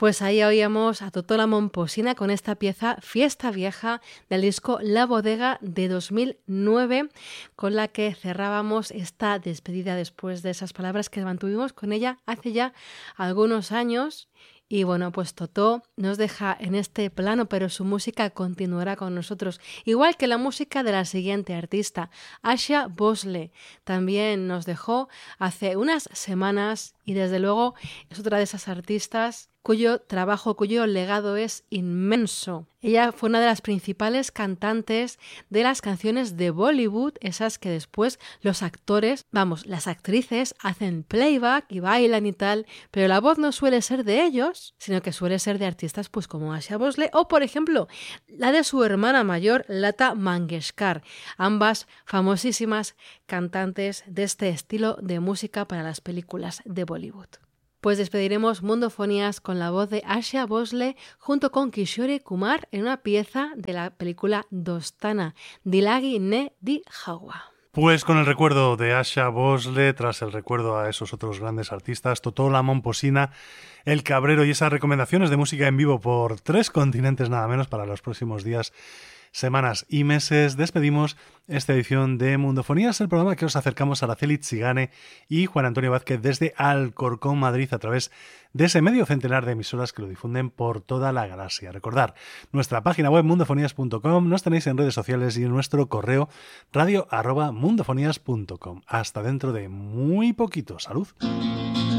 Pues ahí oíamos a Totò la Momposina con esta pieza Fiesta Vieja del disco La Bodega de 2009, con la que cerrábamos esta despedida después de esas palabras que mantuvimos con ella hace ya algunos años. Y bueno, pues Totò nos deja en este plano, pero su música continuará con nosotros, igual que la música de la siguiente artista, Asha Vosloo. También nos dejó hace unas semanas y desde luego es otra de esas artistas cuyo trabajo, cuyo legado es inmenso. Ella fue una de las principales cantantes de las canciones de Bollywood, esas que después los actores, las actrices hacen playback y bailan y tal, pero la voz no suele ser de ellos, sino que suele ser de artistas pues como Asha Vosloo o, por ejemplo, la de su hermana mayor, Lata Mangeshkar, ambas famosísimas cantantes de este estilo de música para las películas de Bollywood. Pues despediremos Mundofonías con la voz de Asha Vosloo junto con Kishore Kumar en una pieza de la película Dostana, Dilagi Ne Di Hawa. Pues con el recuerdo de Asha Vosloo, tras el recuerdo a esos otros grandes artistas, Totò la Momposina, El Cabrero y esas recomendaciones de música en vivo por 3 continentes nada menos para los próximos días, semanas y meses, despedimos esta edición de Mundofonías, el programa que os acercamos a Araceli Tsigane y Juan Antonio Vázquez desde Alcorcón, Madrid, a través de ese medio centenar de emisoras que lo difunden por toda la galaxia. Recordad, nuestra página web mundofonías.com, nos tenéis en redes sociales y en nuestro correo radio@mundofonías.com. Hasta dentro de muy poquito. ¡Salud!